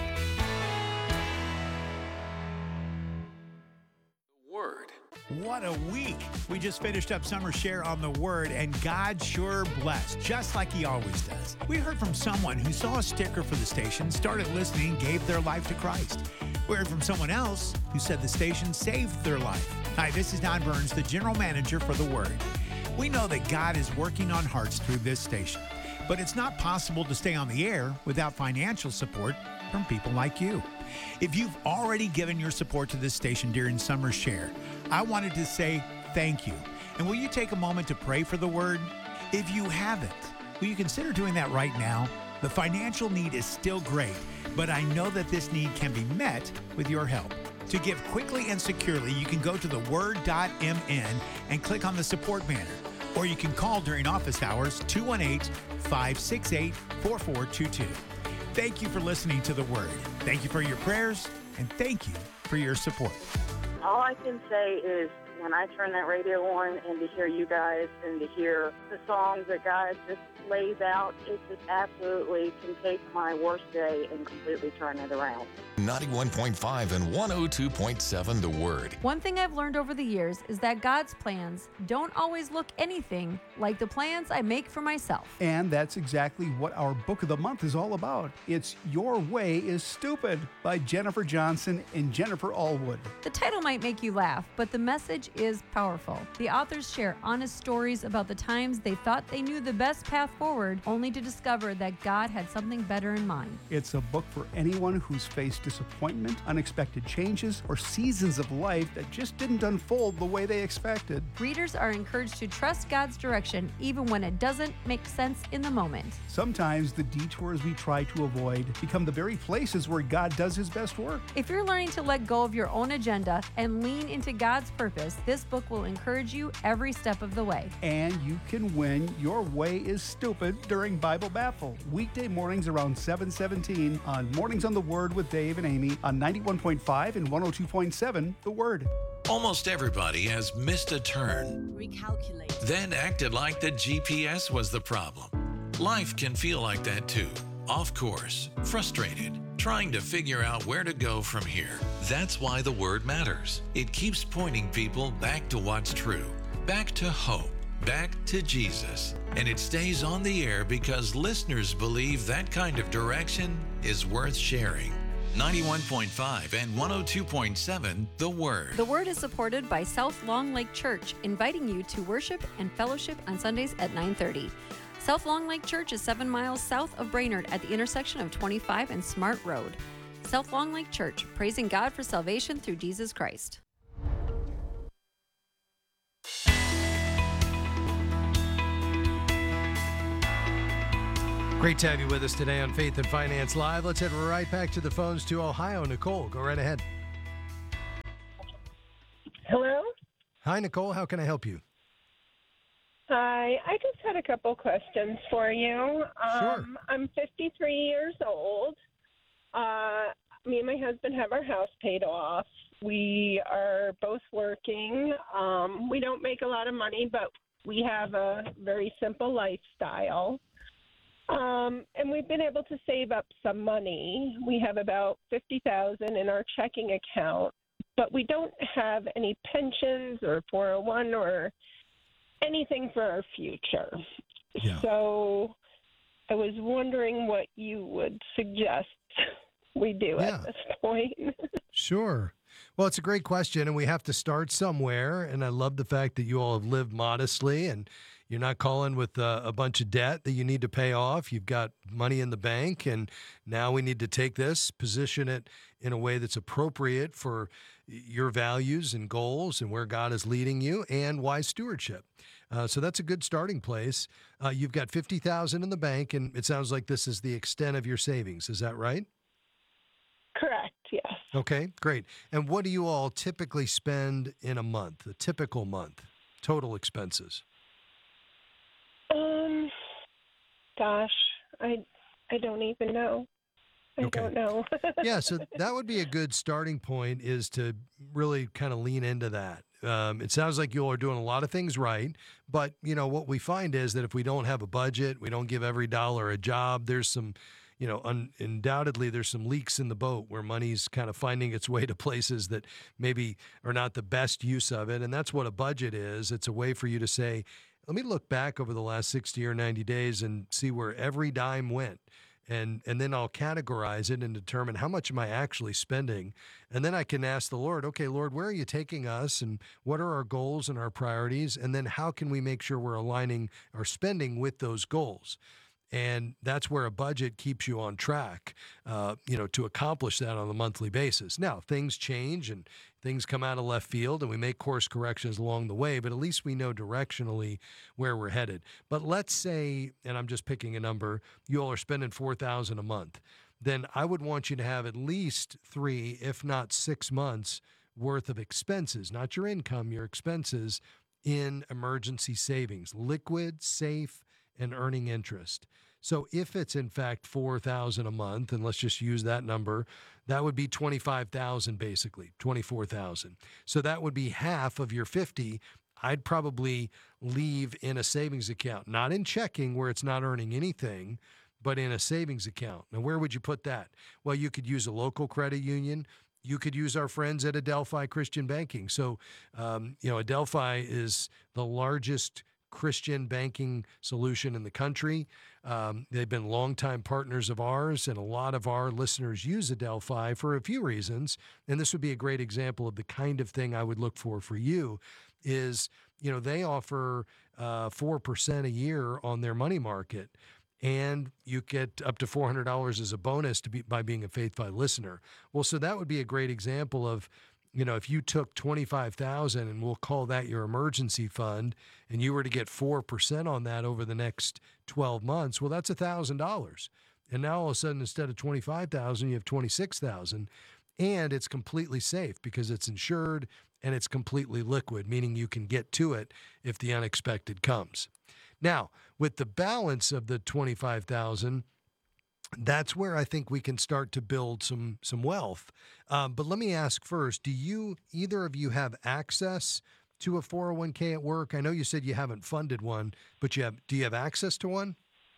Word. What a week. We just finished up Summer Share on the Word, and God sure blessed, just like He always does. We heard from someone who saw a sticker for the station, started listening, gave their life to Christ. We heard from someone else who said the station saved their life. Hi, this is Don Burns, the General Manager for the Word. We know that God is working on hearts through this station, but it's not possible to stay on the air without financial support from people like you. If you've already given your support to this station during Summer Share, I wanted to say thank you. And will you take a moment to pray for the Word? If you haven't, will you consider doing that right now? The financial need is still great, but I know that this need can be met with your help. To give quickly and securely, you can go to the word dot m n and click on the support banner. Or you can call during office hours, two one eight, five six eight, four four two two. Thank you for listening to The Word. Thank you for your prayers, and thank you for your support. All I can say is when I turn that radio on and to hear you guys and to hear the songs that God just lays out, it just absolutely can take my worst day and completely turn it around. ninety-one point five and one oh two point seven The Word. One thing I've learned over the years is that God's plans don't always look anything like the plans I make for myself. And that's exactly what our book of the month is all about. It's Your Way is Stupid by Jennifer Johnson and Jennifer Allwood. The title might make you laugh, but the message is powerful. The authors share honest stories about the times they thought they knew the best path forward, only to discover that God had something better in mind. It's a book for anyone who's faced disappointment, unexpected changes, or seasons of life that just didn't unfold the way they expected. Readers are encouraged to trust God's direction even when it doesn't make sense in the moment. Sometimes the detours we try to avoid become the very places where God does His best work. If you're learning to let go of your own agenda and lean into God's purpose, This book will encourage you every step of the way. And you can win Your Way is Stupid during Bible Baffle. Weekday mornings around seven seventeen on Mornings on the Word with Dave and Amy on ninety-one point five and one oh two point seven The Word. Almost everybody has missed a turn, Recalculate. then acted like the G P S was the problem. Life can feel like that too. Off course, frustrated, trying to figure out where to go from here. That's why the Word matters. It keeps pointing people back to what's true, back to hope, back to Jesus. And it stays on the air because listeners believe that kind of direction is worth sharing. ninety-one point five and one oh two point seven The Word. The Word is supported by South Long Lake Church, inviting you to worship and fellowship on Sundays at nine thirty. South Long Lake Church is seven miles south of Brainerd at the intersection of twenty-five and Smart Road. South Long Lake Church, praising God for salvation through Jesus Christ. Great to have you with us today on Faith and Finance Live. Let's head right back to the phones to Ohio. Nicole, go right ahead. Hello? Hi, Nicole. How can I help you? Hi. I just had a couple questions for you. Sure. Um, I'm fifty-three years old. Uh, me and my husband have our house paid off. We are both working. Um, we don't make a lot of money, but we have a very simple lifestyle. Um, and we've been able to save up some money. We have about fifty thousand dollars in our checking account, but we don't have any pensions or four oh one or anything for our future. Yeah. So I was wondering what you would suggest we do Yeah. at this point. Sure. Well, it's a great question, and we have to start somewhere. And I love the fact that you all have lived modestly, and you're not calling with uh, a bunch of debt that you need to pay off. You've got money in the bank, and now we need to take this, position it in a way that's appropriate for your values and goals and where God is leading you, and wise stewardship. Uh, so that's a good starting place. Uh, you've got fifty thousand dollars in the bank, and it sounds like this is the extent of your savings. Is that right? Correct, yes. Okay, great. And what do you all typically spend in a month, a typical month, total expenses? Um, gosh, I, I don't even know. I Okay. don't know. Yeah, so that would be a good starting point, is to really kind of lean into that. Um, it sounds like you all are doing a lot of things right, but you know what we find is that if we don't have a budget, we don't give every dollar a job, there's some, you know, un- undoubtedly there's some leaks in the boat where money's kind of finding its way to places that maybe are not the best use of it. And that's what a budget is. It's a way for you to say, let me look back over the last sixty or ninety days and see where every dime went. And and then I'll categorize it and determine how much am I actually spending. And then I can ask the Lord, okay, Lord, where are you taking us? And what are our goals and our priorities? And then how can we make sure we're aligning our spending with those goals? And that's where a budget keeps you on track, uh, you know, to accomplish that on a monthly basis. Now, things change and things come out of left field, and we make course corrections along the way, but at least we know directionally where we're headed. But let's say, and I'm just picking a number, you all are spending four thousand dollars a month. Then I would want you to have at least three, if not six months worth of expenses, not your income, your expenses in emergency savings, liquid, safe, and earning interest. So if it's in fact four thousand dollars a month, and let's just use that number, that would be twenty-five thousand dollars basically, twenty-four thousand dollars. So that would be half of your fifty. I'd probably leave in a savings account, not in checking where it's not earning anything, but in a savings account. Now, where would you put that? Well, you could use a local credit union. You could use our friends at Adelphi Christian Banking. So, um, you know, Adelphi is the largest Christian banking solution in the country. Um, they've been longtime partners of ours, and a lot of our listeners use Adelphi for a few reasons. And this would be a great example of the kind of thing I would look for for you is, you know, they offer uh, four percent a year on their money market, and you get up to four hundred dollars as a bonus to be by being a Faithfi listener. Well, so that would be a great example of, you know, if you took twenty-five thousand dollars and we'll call that your emergency fund, and you were to get four percent on that over the next twelve months, well, that's one thousand dollars. And now all of a sudden, instead of twenty-five thousand dollars, you have twenty-six thousand dollars. And it's completely safe because it's insured and it's completely liquid, meaning you can get to it if the unexpected comes. Now, with the balance of the twenty-five thousand dollars, that's where I think we can start to build some some wealth. Um, but let me ask first, do you, either of you have access to a four oh one k at work? I know you said you haven't funded one, but you have. Do you have access to one?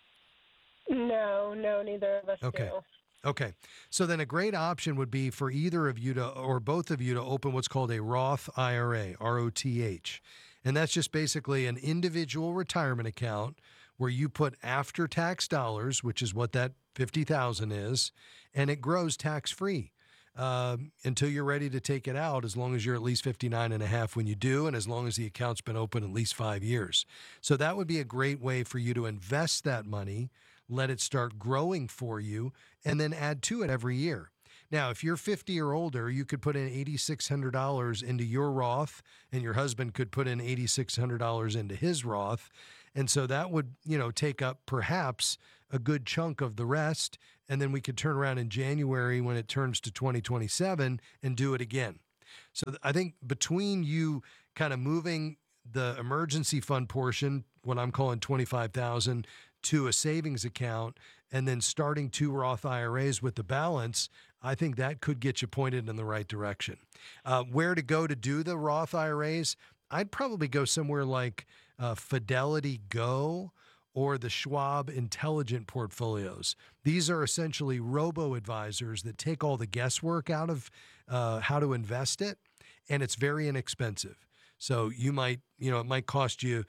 No, no, neither of us Okay. do. Okay. So then a great option would be for either of you to, or both of you to open what's called a Roth I R A, R O T H. And that's just basically an individual retirement account where you put after-tax dollars, which is what that fifty thousand dollars is, and it grows tax-free um, until you're ready to take it out, as long as you're at least fifty-nine and a half when you do, and as long as the account's been open at least five years. So that would be a great way for you to invest that money, let it start growing for you, and then add to it every year. Now, if you're fifty or older, you could put in eight thousand six hundred dollars into your Roth, and your husband could put in eight thousand six hundred dollars into his Roth. And so that would, you know, take up perhaps a good chunk of the rest. And then we could turn around in January when it turns to twenty twenty-seven and do it again. So I think between you kind of moving the emergency fund portion, what I'm calling twenty-five thousand dollars, to a savings account, and then starting two Roth I R As with the balance, I think that could get you pointed in the right direction. Uh, where to go to do the Roth I R As? I'd probably go somewhere like uh, Fidelity Go or the Schwab Intelligent Portfolios. These are essentially robo-advisors that take all the guesswork out of uh, how to invest it, and it's very inexpensive. So you might, you know, it might cost you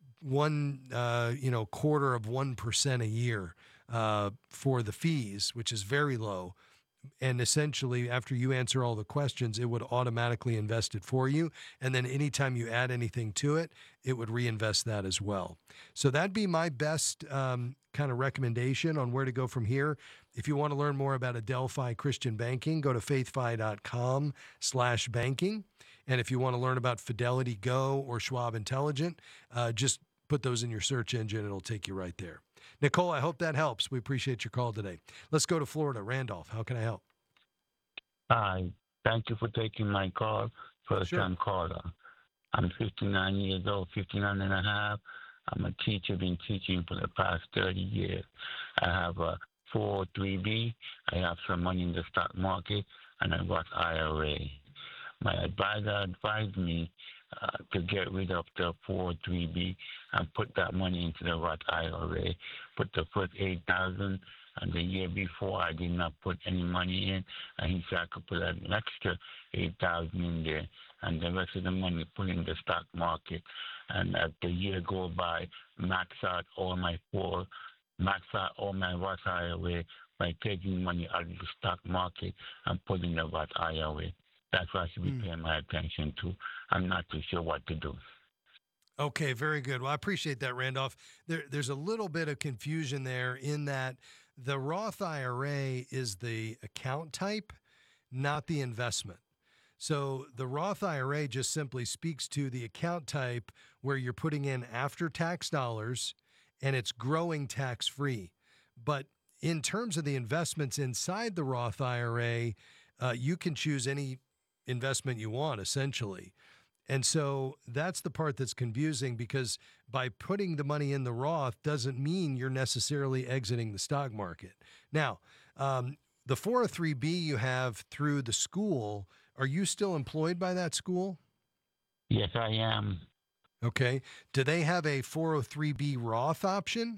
one, uh, you know, quarter of one percent a year uh, for the fees, which is very low. And essentially, after you answer all the questions, it would automatically invest it for you. And then anytime you add anything to it, it would reinvest that as well. So that'd be my best um, kind of recommendation on where to go from here. If you want to learn more about Adelphi Christian Banking, go to faithfi.com slash banking. And if you want to learn about Fidelity Go or Schwab Intelligent, uh, just put those in your search engine. It'll take you right there. Nicole, I hope that helps. We appreciate your call today. Let's go to Florida. Randolph, how can I help? Hi. Thank you for taking my call. First Sure. time caller. I'm fifty-nine years old, fifty-nine and a half. I'm a teacher, been teaching for the past thirty years. I have a four oh three B. I have some money in the stock market, and I got I R A. My advisor advised me uh, to get rid of the four oh three B and put that money into the Roth I R A. Put the first eight thousand dollars, and the year before I did not put any money in, and he said I could put an extra eight thousand dollars in there, and the rest of the money put in the stock market. And as the year go by, max out all my four, max out all my Roth I R A by taking money out of the stock market and putting the Roth I R A. That's what I should be Mm. paying my attention to. I'm not too sure what to do. Okay, very good. Well, I appreciate that, Randolph. There, there's a little bit of confusion there in that the Roth I R A is the account type, not the investment. So the Roth I R A just simply speaks to the account type where you're putting in after-tax dollars and it's growing tax-free. But in terms of the investments inside the Roth I R A, uh, you can choose any investment you want, essentially. And so that's the part that's confusing, because by putting the money in the Roth doesn't mean you're necessarily exiting the stock market. Now, um, the four oh three B you have through the school, are you still employed by that school? Yes, I am. Okay. Do they have a four oh three B Roth option?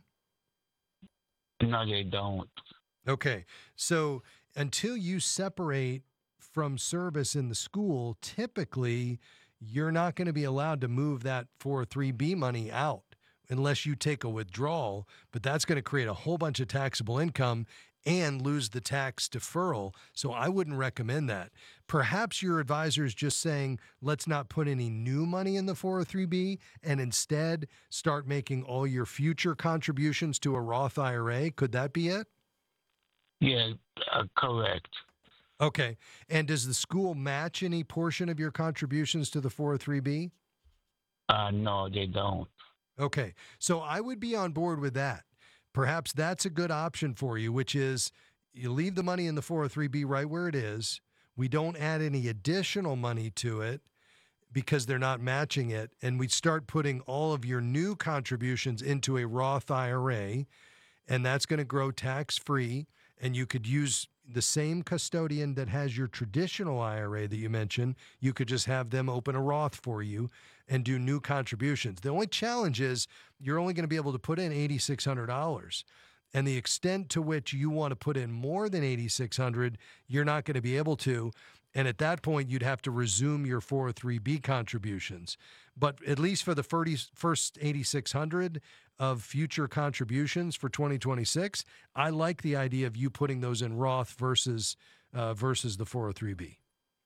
No, they don't. Okay. So until you separate from service in the school, typically you're not going to be allowed to move that four oh three B money out unless you take a withdrawal, but that's going to create a whole bunch of taxable income and lose the tax deferral. So I wouldn't recommend that. Perhaps your advisor is just saying, let's not put any new money in the four oh three B and instead start making all your future contributions to a Roth I R A. Could that be it? Yeah, uh, correct. Okay. And does the school match any portion of your contributions to the four oh three B? Uh, no, they don't. Okay. So I would be on board with that. Perhaps that's a good option for you, which is you leave the money in the four oh three B right where it is. We don't add any additional money to it because they're not matching it. And we start putting all of your new contributions into a Roth I R A, and that's going to grow tax-free. And you could use the same custodian that has your traditional I R A that you mentioned. You could just have them open a Roth for you and do new contributions. The only challenge is you're only going to be able to put in eight thousand six hundred dollars. And the extent to which you want to put in more than eight thousand six hundred dollars, you're not going to be able to. And at that point, you'd have to resume your four oh three B contributions. But at least for the first eight thousand six hundred dollars of future contributions for twenty twenty-six, I like the idea of you putting those in Roth versus uh, versus the four oh three B.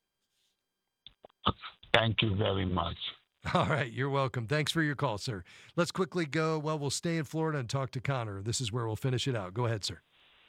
Thank you very much. All right, you're welcome. Thanks for your call, sir. Let's quickly go. Well, we'll stay in Florida and talk to Connor. This is where we'll finish it out. Go ahead, sir.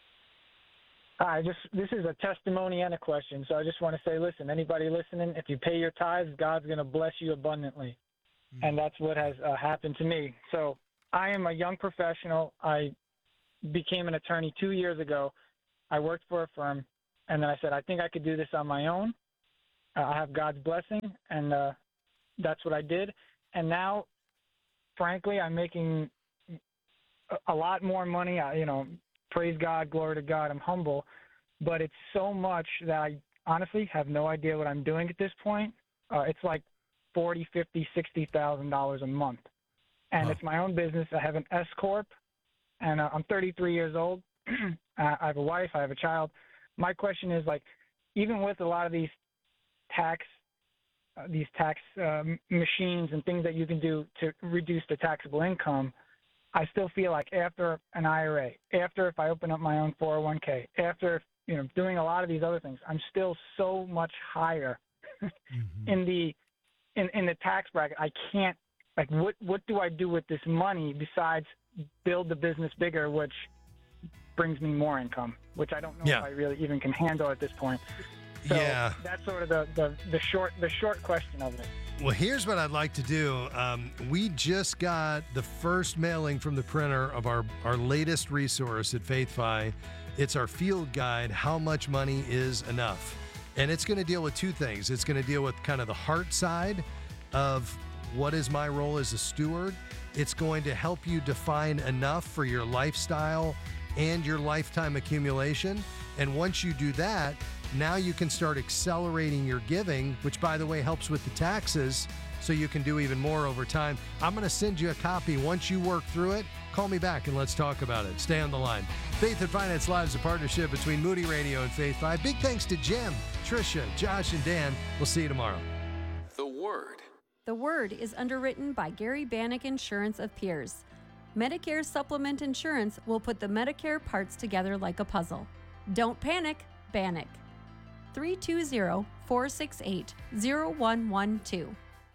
Hi, just this is a testimony and a question. So I just want to say, listen, anybody listening, if you pay your tithes, God's going to bless you abundantly. Mm-hmm. And that's what has uh, happened to me. So I am a young professional. I became an attorney two years ago. I worked for a firm, and then I said, I think I could do this on my own. Uh, I have God's blessing, and uh, that's what I did. And now, frankly, I'm making a, a lot more money. I, you know, praise God, glory to God. I'm humble. But it's so much that I honestly have no idea what I'm doing at this point. Uh, it's like forty, fifty, sixty thousand dollars a month. And huh. It's my own business. I have an S Corp, and uh, I'm thirty-three years old. I have a wife. I have a child. My question is, like, even with a lot of these tax uh, these tax uh, machines and things that you can do to reduce the taxable income, I still feel like after an I R A, after if I open up my own four oh one k, after, you know, doing a lot of these other things, I'm still so much higher mm-hmm. in the in, in the tax bracket. I can't, like, what what do I do with this money besides build the business bigger, which brings me more income, which I don't know yeah. if I really even can handle at this point. So yeah. that's sort of the, the, the short the short question of it. Well, here's what I'd like to do. Um, we just got the first mailing from the printer of our, our latest resource at FaithFi. It's our field guide, How Much Money Is Enough? And it's going to deal with two things. It's going to deal with kind of the heart side of what is my role as a steward. It's going to help you define enough for your lifestyle and your lifetime accumulation. And once you do that, now you can start accelerating your giving, which, by the way, helps with the taxes, so you can do even more over time. I'm going to send you a copy. Once you work through it, call me back and let's talk about it. Stay on the line. Faith and Finance Live is a partnership between Moody Radio and FaithFi. Big thanks to Jim, Tricia, Josh, and Dan. We'll see you tomorrow. The Word. The Word is underwritten by Gary Bannock Insurance of Pierce. Medicare Supplement Insurance will put the Medicare parts together like a puzzle. Don't panic, Bannock. three two zero, four six eight, zero one one two.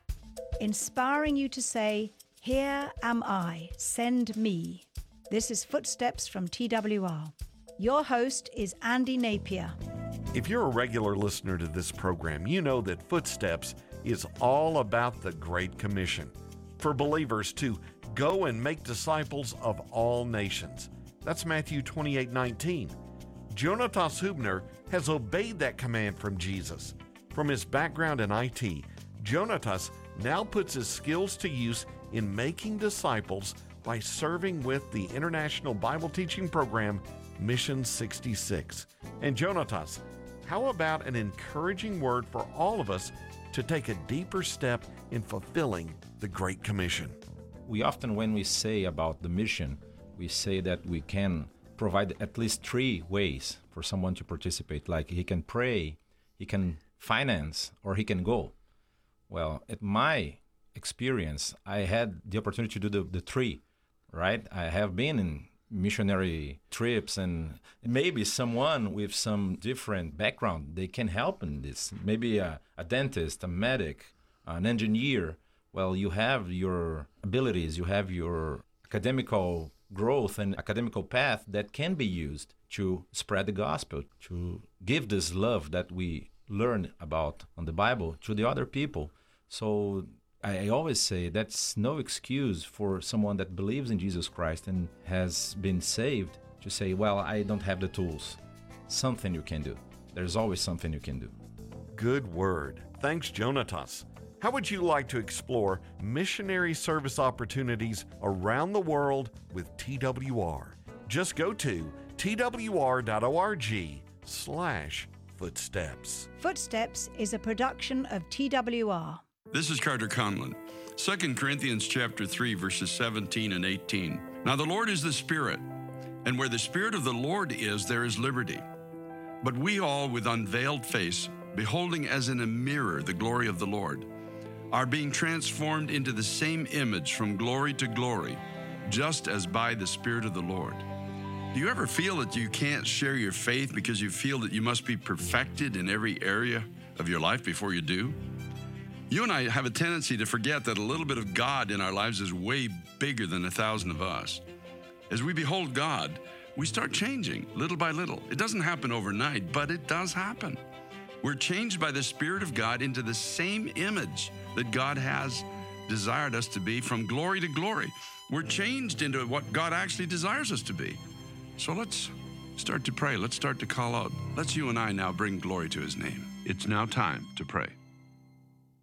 Inspiring you to say, "Here am I, send me." This is Footsteps from T W R. Your host is Andy Napier. If you're a regular listener to this program, you know that Footsteps is all about the Great Commission. For believers to go and make disciples of all nations. That's Matthew twenty-eight nineteen. Jonatas Hubner has obeyed that command from Jesus. From his background in I T, Jonatas now puts his skills to use in making disciples by serving with the International Bible Teaching Program, Mission sixty-six. And Jonatas, how about an encouraging word for all of us to take a deeper step in fulfilling the Great Commission? We often, when we say about the mission, we say that we can provide at least three ways for someone to participate. Like he can pray, he can finance, or he can go. Well, at my experience, I had the opportunity to do the, the three, right? I have been in missionary trips, and maybe someone with some different background, they can help in this. Maybe a, a dentist, a medic, an engineer. Well, you have your abilities, you have your academical growth and academical path that can be used to spread the gospel, to give this love that we learn about on the Bible to the other people. So I always say that's no excuse for someone that believes in Jesus Christ and has been saved to say, well, I don't have the tools. Something you can do. There's always something you can do. Good word. Thanks, Jonatas. How would you like to explore missionary service opportunities around the world with T W R? Just go to twr.org slash footsteps. Footsteps is a production of T W R. This is Carter Conlon. Second Corinthians chapter three, verses seventeen and eighteen. Now the Lord is the Spirit, and where the Spirit of the Lord is, there is liberty. But we all, with unveiled face, beholding as in a mirror the glory of the Lord, are being transformed into the same image from glory to glory, just as by the Spirit of the Lord. Do you ever feel that you can't share your faith because you feel that you must be perfected in every area of your life before you do? You and I have a tendency to forget that a little bit of God in our lives is way bigger than a thousand of us. As we behold God, we start changing little by little. It doesn't happen overnight, but it does happen. We're changed by the Spirit of God into the same image that God has desired us to be, from glory to glory. We're changed into what God actually desires us to be. So let's start to pray. Let's start to call out. Let's you and I now bring glory to His name. It's now time to pray.